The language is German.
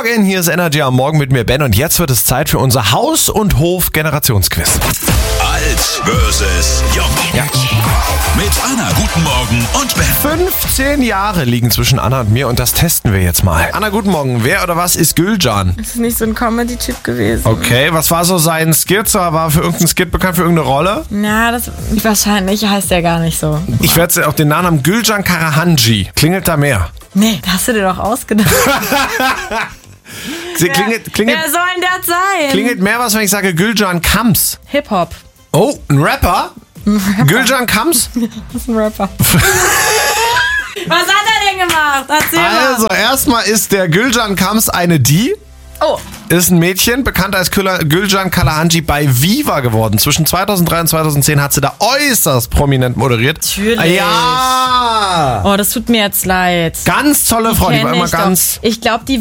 Morgen, hier ist Energy am Morgen mit mir Ben und jetzt wird es Zeit für unser Haus- und Hof-Generationsquiz. Alt versus Jung. Ja. Mit Anna, guten Morgen und Ben. 15 Jahre liegen zwischen Anna und mir und das testen wir jetzt mal. Anna, guten Morgen. Wer oder was ist Gülcan? Das ist nicht so ein Comedy-Typ gewesen. Okay, was war so sein Skit? War für irgendeinen Skit bekannt, für irgendeine Rolle? Na, das wahrscheinlich heißt der gar nicht so. Ich werde auch den Namen Gülcan Karahanji. Klingelt da mehr? Nee, das hast du dir doch ausgedacht. Klingelt Wer soll denn das sein? klingelt mehr was, wenn ich sage Gülcan Kams. Hip-Hop. Oh, ein Rapper? Gülcan Kams? Das ist ein Rapper. Was hat er denn gemacht? Erzähl mal. Also, erstmal ist der Gülcan Kams eine Die. Oh, Ist ein Mädchen, bekannt als Gülcan Karahanji bei Viva geworden. Zwischen 2003 und 2010 hat sie da äußerst prominent moderiert. Natürlich. Ja! oh, das tut mir jetzt leid. Ganz tolle Frau, die war Kenn immer ich doch. ganz... Ich glaube, die